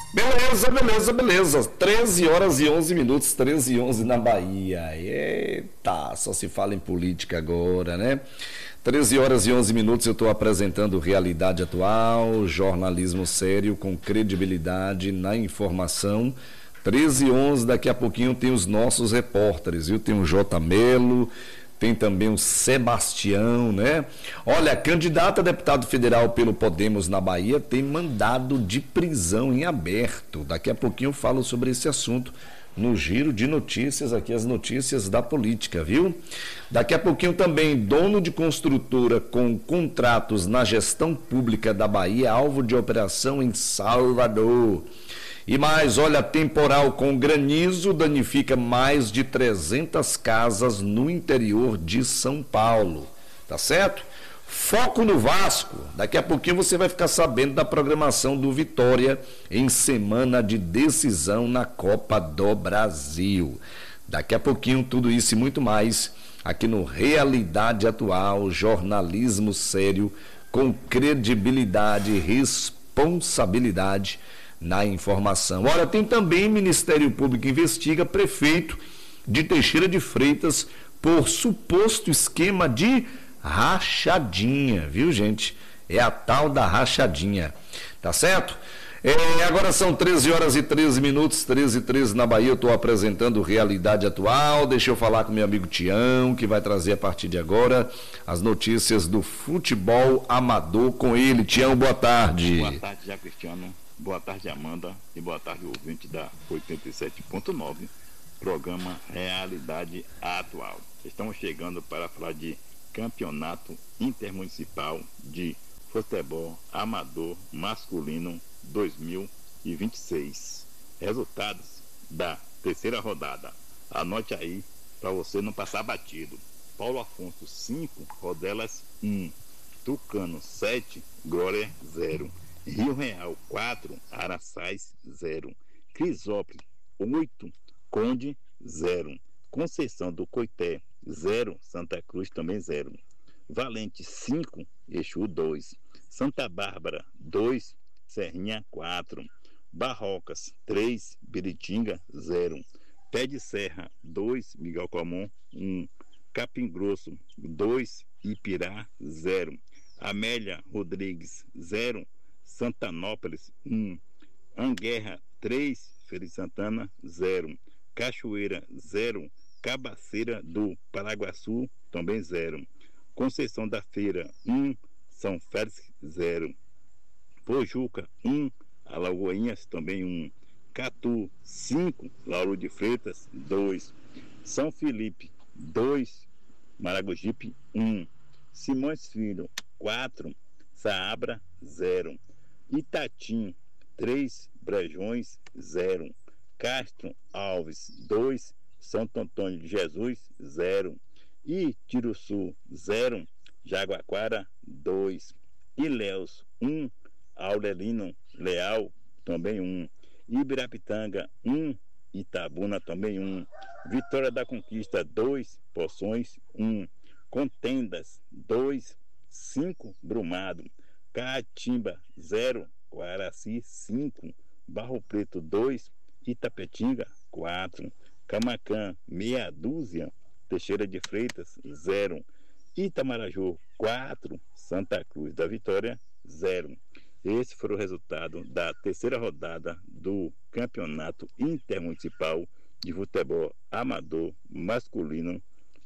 Beleza, beleza, beleza. 13 horas e 11 minutos, 13 e 11 na Bahia. Eita, só se fala em política agora, né? 13 horas e 11 minutos eu estou apresentando Realidade Atual, jornalismo sério com credibilidade na informação. 13 e 11, daqui a pouquinho tem os nossos repórteres, viu? Tem o J. Melo, tem também o Sebastião, né? Olha, candidato a deputado federal pelo Podemos na Bahia tem mandado de prisão em aberto. Daqui a pouquinho eu falo sobre esse assunto no giro de notícias, aqui as notícias da política, viu? Daqui a pouquinho também, dono de construtora com contratos na gestão pública da Bahia, alvo de operação em Salvador. E mais, olha, temporal com granizo danifica mais de 300 casas no interior de São Paulo, tá certo? Foco no Vasco, daqui a pouquinho você vai ficar sabendo da programação do Vitória em semana de decisão na Copa do Brasil. Daqui a pouquinho tudo isso e muito mais aqui no Realidade Atual, jornalismo sério com credibilidade e responsabilidade na informação. Olha, tem também Ministério Público investiga prefeito de Teixeira de Freitas por suposto esquema de rachadinha, viu, gente? É a tal da rachadinha, tá certo? Agora são 13 horas e 13 minutos, 13 e 13 na Bahia, eu estou apresentando Realidade Atual. Deixa eu falar com meu amigo Tião, que vai trazer a partir de agora as notícias do futebol amador com ele. Tião, boa tarde. Boa tarde, já Cristiano. Boa tarde, Amanda, e boa tarde, ouvinte da 87.9, programa Realidade Atual. Estamos chegando para falar de Campeonato Intermunicipal de Futebol Amador Masculino 2026. Resultados da terceira rodada. Anote aí para você não passar batido. Paulo Afonso 5, Rodelas 1, Tucano 7, Glória 0. Rio Real 4, Araçás 0, Crisópolis 8, Conde 0, Conceição do Coité 0, Santa Cruz também 0, Valente 5, Exu 2, Santa Bárbara 2, Serrinha 4, Barrocas 3, Biritinga 0, Pé de Serra 2, Miguel Comum 1, Capim Grosso 2, Ipirá 0, Amélia Rodrigues 0, Santanópolis 1, Anguerra 3, Feira de Santana 0, Cachoeira 0, Cabaceira do Paraguaçu também 0, Conceição da Feira 1, São Félix 0, Pojuca 1, Alagoinhas também 1, Catu 5, Lauro de Freitas 2, São Felipe 2, Maragogipe 1, Simões Filho 4, Saabra 0, Itatim 3, Brejões 0, Castro Alves 2, Santo Antônio de Jesus 0, Itiruçu 0, Jaguaquara 2, Ilhéus 1, Aurelino Leal também 1, Ibirapitanga 1, Itabuna também 1, Vitória da Conquista 2, Poções 1, Contendas 2, 5, Brumado, Caatimba 0, Guaraci 5, Barro Preto 2, Itapetinga 4, Camacã meia dúzia, Teixeira de Freitas 0, Itamaraju 4, Santa Cruz da Vitória 0. Esse foi o resultado da terceira rodada do Campeonato Intermunicipal de Futebol Amador Masculino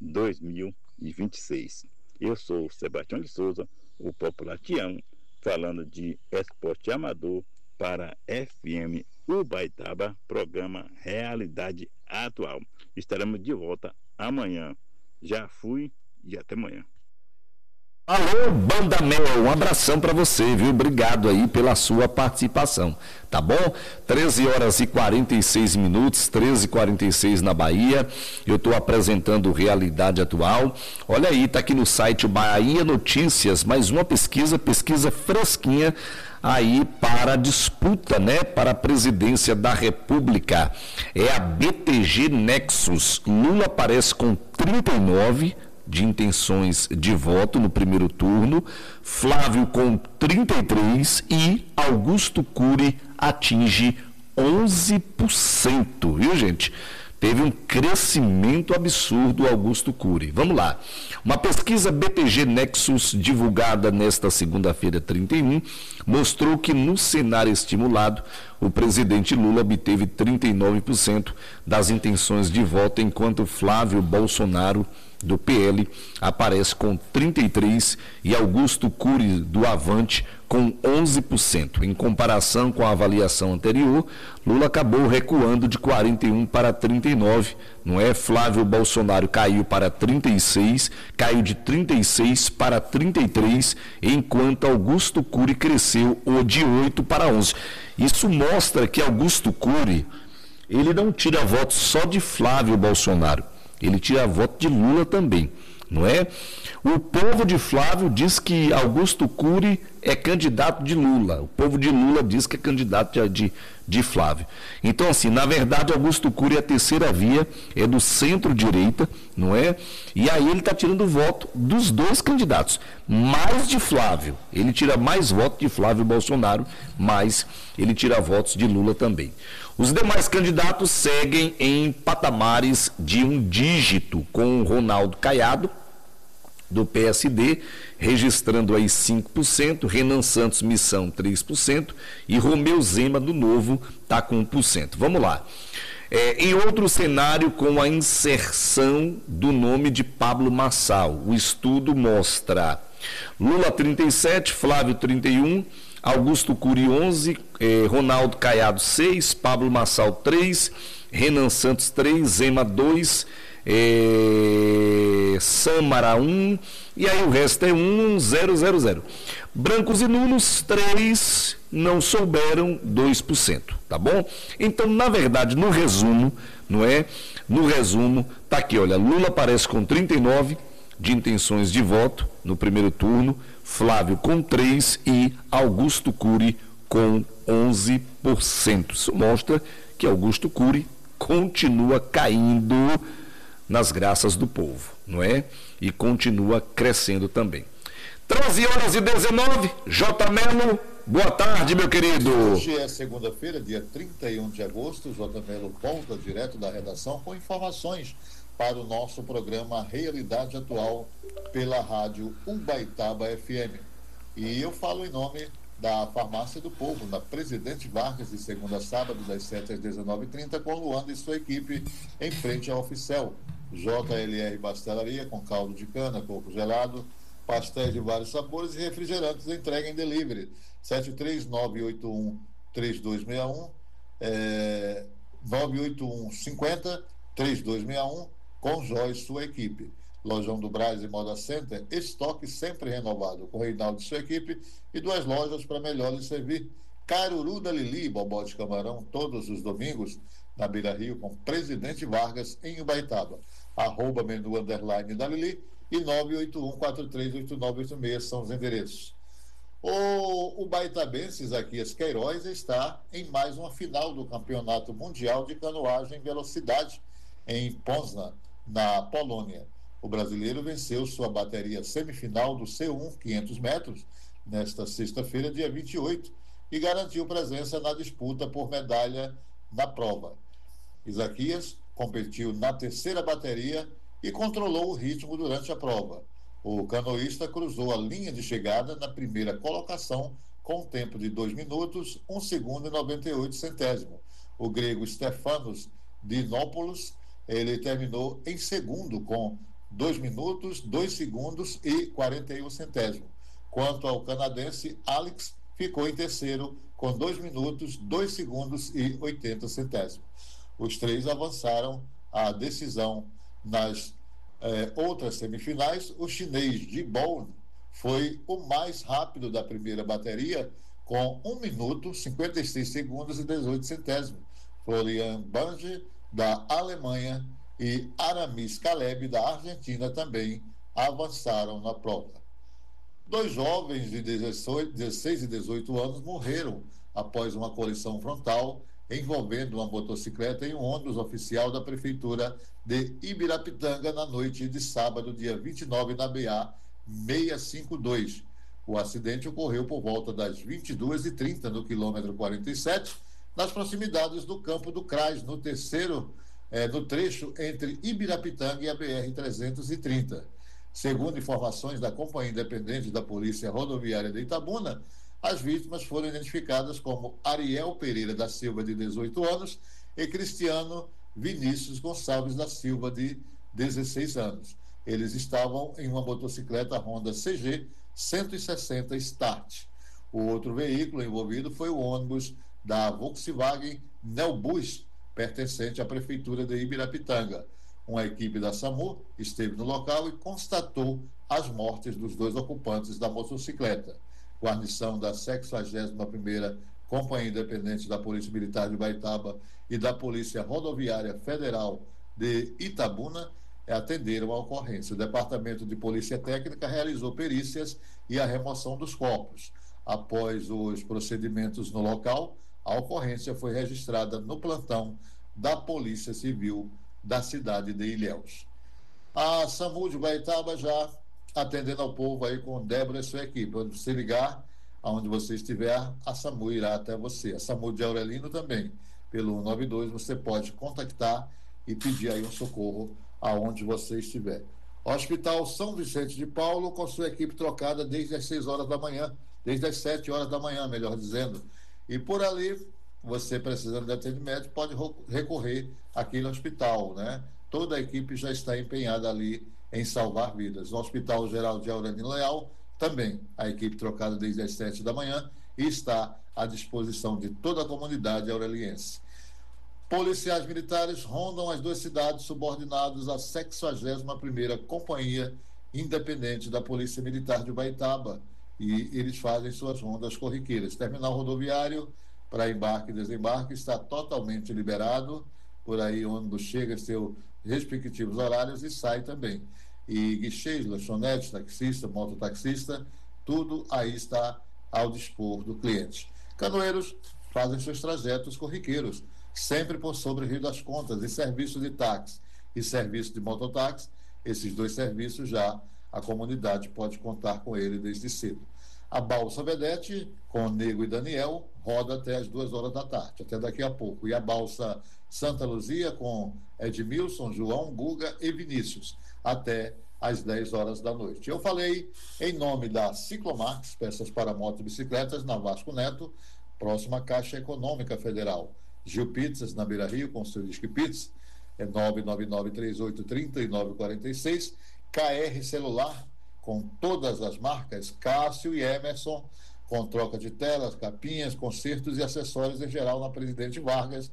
2026. Eu sou Sebastião de Souza, o popular Tião, falando de esporte amador para FM Ubaitaba, programa Realidade Atual. Estaremos de volta amanhã. Já fui e até amanhã. Alô, Banda Mel, um abração para você, viu? Obrigado aí pela sua participação, tá bom? 13 horas e 46 minutos, 13h46 na Bahia. Eu estou apresentando Realidade Atual. Olha aí, tá aqui no site Bahia Notícias, mais uma pesquisa fresquinha aí para a disputa, né, para a presidência da República. É a BTG Nexus. Lula aparece com 39 de intenções de voto no primeiro turno, Flávio com 33 e Augusto Cury atinge 11%, viu, gente? Teve um crescimento absurdo Augusto Cury. Vamos lá. Uma pesquisa BTG Nexus, divulgada nesta segunda-feira 31, mostrou que no cenário estimulado, o presidente Lula obteve 39% das intenções de voto, enquanto Flávio Bolsonaro, do PL, aparece com 33% e Augusto Cury, do Avante, com 11%. Em comparação com a avaliação anterior, Lula acabou recuando de 41% para 39%, não é? Flávio Bolsonaro caiu para 36%, caiu de 36% para 33%, enquanto Augusto Cury cresceu de 8% para 11%. Isso mostra que Augusto Cury, ele não tira votos só de Flávio Bolsonaro, ele tira voto de Lula também, não é? O povo de Flávio diz que Augusto Cury é candidato de Lula. O povo de Lula diz que é candidato de Flávio. Então, assim, na verdade, Augusto Cury é a terceira via, é do centro-direita, não é? E aí ele está tirando voto dos dois candidatos, mais de Flávio. Ele tira mais votos de Flávio Bolsonaro, mas ele tira votos de Lula também. Os demais candidatos seguem em patamares de um dígito, com o Ronaldo Caiado, do PSD, registrando aí 5%, Renan Santos Missão 3% e Romeu Zema do Novo está com 1%. Vamos lá. Em outro cenário, com a inserção do nome de Pablo Marçal, o estudo mostra Lula 37%, Flávio 31%, Augusto Cury 11%, Ronaldo Caiado 6%, Pablo Marçal 3%, Renan Santos 3%, Zema 2%, Samara 1%, e aí o resto é 1, 0, 0, 0. Brancos e nulos 3%, não souberam 2%, tá bom? Então, na verdade, no resumo, não é? No resumo, tá aqui, olha, Lula aparece com 39% de intenções de voto no primeiro turno, Flávio com 3% e Augusto Cury com 11%. Isso mostra que Augusto Cury continua caindo nas graças do povo, não é? E continua crescendo também. 13h19, J. Melo, boa tarde, meu querido. Hoje é segunda-feira, dia 31 de agosto, J. Melo volta direto da redação com informações para o nosso programa Realidade Atual pela rádio Ubaitaba FM. E eu falo em nome da Farmácia do Povo, na Presidente Vargas, de segunda a sábado, das 7 às 19h30, com Luanda e sua equipe em frente ao Oficel. JLR Pastelaria, com caldo de cana, coco gelado, pastéis de vários sabores e refrigerantes, entrega em delivery. 73981-3261, 981-50-3261, com Joyce e sua equipe. Lojão do Brás e Moda Center, estoque sempre renovado, com Reinaldo e sua equipe, e 2 lojas para melhor lhe servir. Caruru da Lili, bobó de camarão, todos os domingos, na Beira Rio, com Presidente Vargas, em Ubaitaba. @menu _ da Lili e 981-438986 são os endereços. O baitabense Isaquias Queiroz está em mais uma final do Campeonato Mundial de Canoagem Velocidade em Poznan, na Polônia. O brasileiro venceu sua bateria semifinal do C1 500 metros nesta sexta-feira, dia 28, e garantiu presença na disputa por medalha na prova. Isaquias competiu na terceira bateria e controlou o ritmo durante a prova. O canoísta cruzou a linha de chegada na primeira colocação com um tempo de 2 minutos, 1 segundo e 98 centésimos. O grego Stefanos Dinopoulos, ele terminou em segundo com 2 minutos, 2 segundos e 41 centésimos. Quanto ao canadense, Alex ficou em terceiro com 2 minutos, 2 segundos e 80 centésimos. Os 3 avançaram à decisão nas outras semifinais. O chinês Ji Bowen foi o mais rápido da primeira bateria, com 1 minuto, 56 segundos e 18 centésimos. Florian Bange, da Alemanha, e Aramis Caleb, da Argentina, também avançaram na prova. 2 jovens de 16 e 18 anos morreram após uma colisão frontal envolvendo uma motocicleta e um ônibus oficial da Prefeitura de Ibirapitanga na noite de sábado, dia 29, na BA 652. O acidente ocorreu por volta das 22h30 no quilômetro 47, nas proximidades do campo do CRAS, no trecho entre Ibirapitanga e a BR-330. Segundo informações da Companhia Independente da Polícia Rodoviária de Itabuna, as vítimas foram identificadas como Ariel Pereira da Silva, de 18 anos, e Cristiano Vinícius Gonçalves da Silva, de 16 anos. Eles estavam em uma motocicleta Honda CG 160 Start. O outro veículo envolvido foi o ônibus da Volkswagen Neobus, pertencente à Prefeitura de Ibirapitanga. Uma equipe da SAMU esteve no local e constatou as mortes dos dois ocupantes da motocicleta. Guarnição da 61ª Companhia Independente da Polícia Militar de Baitaba e da Polícia Rodoviária Federal de Itabuna atenderam a ocorrência. O Departamento de Polícia Técnica realizou perícias e a remoção dos corpos. Após os procedimentos no local, a ocorrência foi registrada no plantão da Polícia Civil da cidade de Ilhéus. A SAMU de Baitaba já atendendo ao povo aí com Débora e sua equipe. Quando você ligar, aonde você estiver, a SAMU irá até você. A SAMU de Aurelino também. Pelo 192 você pode contactar e pedir aí um socorro aonde você estiver. Hospital São Vicente de Paulo, com sua equipe trocada desde as 6 horas da manhã, desde as 7 horas da manhã, melhor dizendo. E por ali, você precisando de atendimento, pode recorrer aqui no hospital, né? Toda a equipe já está empenhada ali em salvar vidas. No Hospital Geral de Aurelino Leal, também a equipe trocada desde as 7 da manhã e está à disposição de toda a comunidade aureliense. Policiais militares rondam as duas cidades subordinados à 61ª Companhia Independente da Polícia Militar de Baitaba, e eles fazem suas rondas corriqueiras. Terminal rodoviário para embarque e desembarque está totalmente liberado. Por aí o ônibus chega em seus respectivos horários e sai também. E guichês, lanchonetes, taxista, mototaxista, tudo aí está ao dispor do cliente. Canoeiros fazem seus trajetos corriqueiros, sempre por sobre Rio das Contas, e serviço de táxi e serviço de mototáxi. Esses dois serviços já a comunidade pode contar com ele desde cedo. A Balsa Vedete, com Nego e Daniel, roda até as 2 horas da tarde, até daqui a pouco. E a Balsa Santa Luzia, com Edmilson, João, Guga e Vinícius, até às 10 horas da noite. Eu falei em nome da Ciclomax, peças para moto e bicicletas, na Vasco Neto, próxima Caixa Econômica Federal. Gil Pizzas, na Beira Rio, com seu Disque Pizza, é 999383946. KR Celular, com todas as marcas, Cássio e Emerson, com troca de telas, capinhas, consertos e acessórios em geral na Presidente Vargas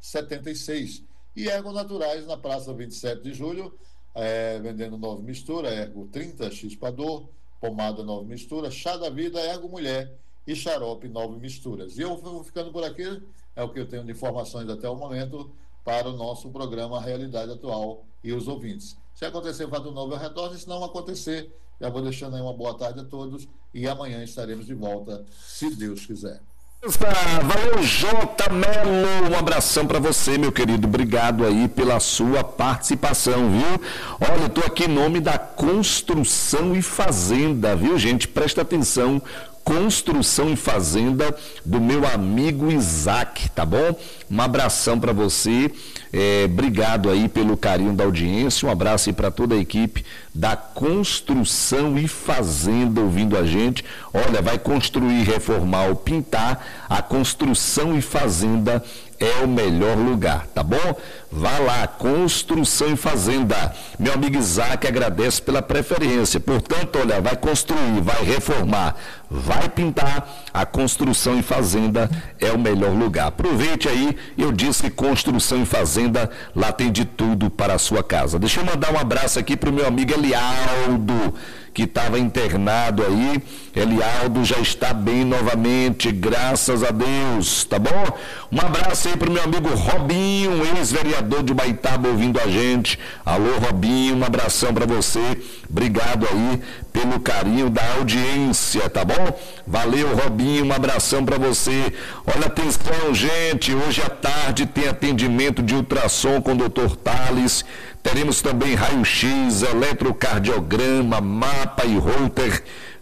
76. E Ergo Naturais, na Praça 27 de Julho, vendendo 9 mistura, Ergo 30, Chispador, pomada 9 mistura, chá da vida, Ergo Mulher e xarope 9 misturas. E eu vou ficando por aqui, é o que eu tenho de informações até o momento para o nosso programa Realidade Atual e os ouvintes. Se acontecer fato novo, eu retorno. Se não acontecer, já vou deixando aí uma boa tarde a todos e amanhã estaremos de volta, se Deus quiser. Valeu, J. Melo, um abração para você, meu querido, obrigado aí pela sua participação, viu? Olha, eu tô aqui em nome da Construção e Fazenda, viu, gente? Presta atenção, Construção e Fazenda do meu amigo Isaac, tá bom? Um abração para você, obrigado aí pelo carinho da audiência, um abraço aí para toda a equipe da Construção e Fazenda ouvindo a gente. Olha, vai construir, reformar ou pintar, a Construção e Fazenda é o melhor lugar, tá bom? Vá lá, Construção e Fazenda. Meu amigo Isaac agradece pela preferência. Portanto, olha, vai construir, vai reformar, vai pintar, a Construção e Fazenda é o melhor lugar. Aproveite aí, eu disse que Construção e Fazenda, lá tem de tudo para a sua casa. Deixa eu mandar um abraço aqui para o meu amigo Elialdo, que estava internado aí. Elialdo já está bem novamente, graças a Deus, tá bom? Um abraço aí para o meu amigo Robinho, ex-vereador de Baitaba, ouvindo a gente. Alô, Robinho, um abração para você, obrigado aí pelo carinho da audiência, tá bom? Valeu, Robinho, um abração para você. Olha, atenção, gente, hoje à tarde tem atendimento de ultrassom com o Dr. Thales. Teremos também raio-x, eletrocardiograma, mapa e router,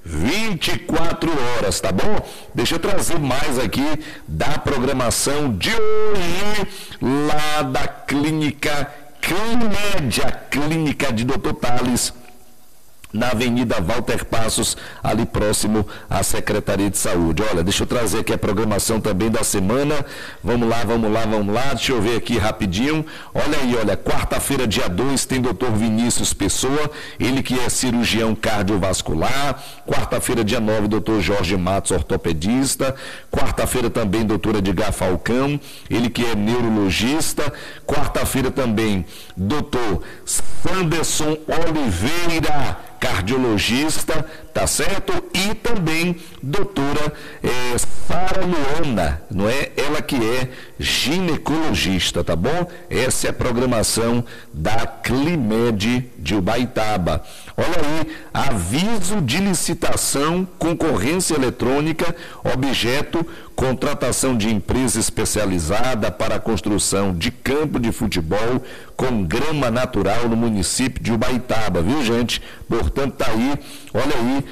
24 horas, tá bom? Deixa eu trazer mais aqui da programação de hoje, lá da clínica Climed, a clínica de Dr. Tales, na Avenida Walter Passos, ali próximo à Secretaria de Saúde. Olha, deixa eu trazer aqui a programação também da semana. Vamos lá. Deixa eu ver aqui rapidinho. Olha aí, quarta-feira, dia 2, tem Dr. Vinícius Pessoa, ele que é cirurgião cardiovascular. Quarta-feira, dia 9, Dr. Jorge Matos, ortopedista. Quarta-feira também, Dr. Edgar Falcão, ele que é neurologista. Quarta-feira também, Dr. Sanderson Oliveira, cardiologista, tá certo? E também doutora Sara Luana, não é? Ela que é ginecologista, tá bom? Essa é a programação da Climed de Ubaitaba. Olha aí, aviso de licitação, concorrência eletrônica, objeto, contratação de empresa especializada para a construção de campo de futebol com grama natural no município de Ubaitaba, viu, gente? Portanto, tá aí, olha aí,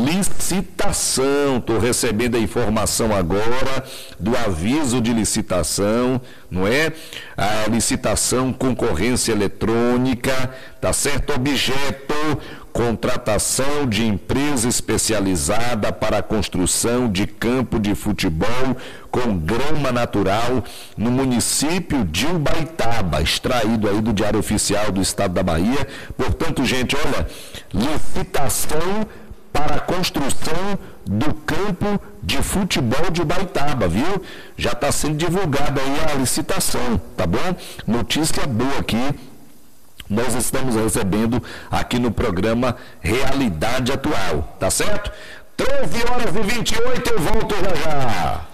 licitação. Estou recebendo a informação agora do aviso de licitação, não é? A licitação, concorrência eletrônica, tá certo? Objeto, contratação de empresa especializada para a construção de campo de futebol com grama natural no município de Ubaitaba, extraído aí do Diário Oficial do Estado da Bahia. Portanto, gente, olha, licitação para a construção do campo de futebol de Ubaitaba, viu? Já está sendo divulgada aí a licitação, tá bom? Notícia boa aqui. Nós estamos recebendo aqui no programa Realidade Atual, tá certo? 13h28, eu volto já já.